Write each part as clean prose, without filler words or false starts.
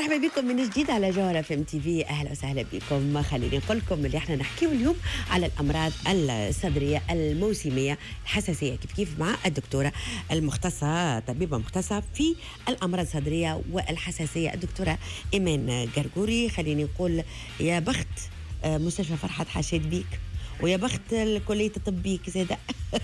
مرحبا بكم من جديد على جوهرة اف ام تي في. اهلا وسهلا بكم. خليني نقول لكم اللي احنا نحكيو اليوم على الامراض الصدريه الموسميه الحساسيه، كيف مع الدكتوره المختصه، طبيبه مختصه في الامراض الصدريه والحساسيه، الدكتوره ايمان قرقوري. خليني نقول يا بخت مستشفى فرحات حشيد بيك، ويا بخت الكلية الطب بيك زاده.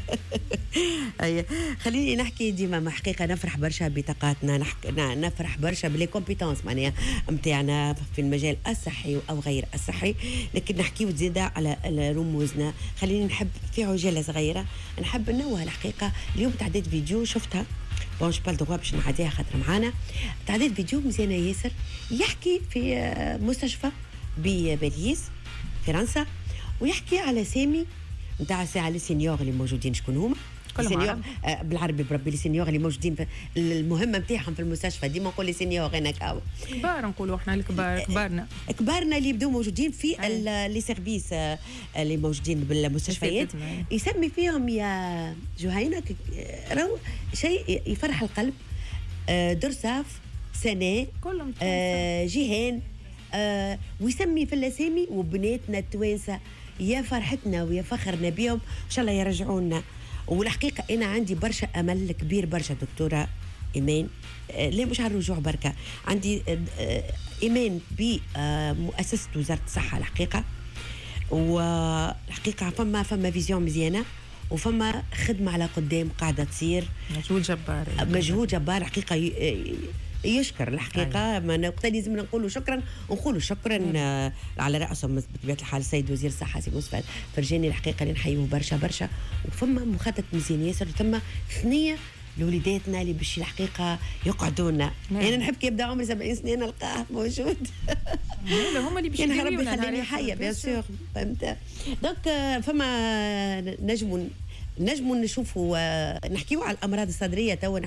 خليني نحكي ديما مع حقيقة نفرح برشا بطاقاتنا، نفرح برشا بلي كومبيتونس معناها نتاعنا في المجال الصحي أو غير الصحي، لكن نحكيو زاده على رموزنا. خليني نحب في عجالة صغيرة نحب ننوه الحقيقة. اليوم تعديت فيديو شفتها بون جو بالدغوا باش نعديها خاطر معانا، تعديت فيديو مزيانة ياسر يحكي في مستشفى بباريس فرنسا، ويحكي على سامي نتاع الساعه لي سينيور اللي موجودين. شكون هما؟ سينيور بالعربي بربي، لي سينيور اللي موجودين في المهمه نتاعهم في المستشفى. ديما نقول لي سينيور انا كاو كبار، نقولوا احنا الكبار، كبارنا اللي يبداو موجودين في لي سيرفيس اللي موجودين بالمستشفيات، يسمي فيهم يا جهينه راهو شيء يفرح القلب. درساف، سناء، جيهان، ويسمي في الاسامي وبناتنا التوانسه. يا فرحتنا ويا فخرنا بيهم، ان شاء الله يرجعونا. والحقيقه انا عندي برشا امل كبير برشا دكتوره ايمان، لا مش على الرجوع بركه، عندي ايمان بمؤسسه وزاره الصحه الحقيقه. والحقيقه فما فيزيون مزيانه، وفما خدمه على قدام قاعده تصير، مجهود جبار حقيقه يشكر الحقيقه. ما نقول لازم نقولوا شكرا، ونقولوا شكرا على راسهم بطبيعه الحال السيد وزير الصحه سي مصطفى فرجاني الحقيقه اللي نحيوه برشا. وفما مخطط مزيان ياسر، وثم ثنيه لوليداتنا اللي باش الحقيقه يقعدونا. انا نحب كي يبدا عمري 70 سنه نلقاه موجود. لا هما اللي باش يا ربي يخليني حيه بيان سور، فهمت. دونك فما نجموا نشوفوا نحكيو على الامراض الصدريه توا.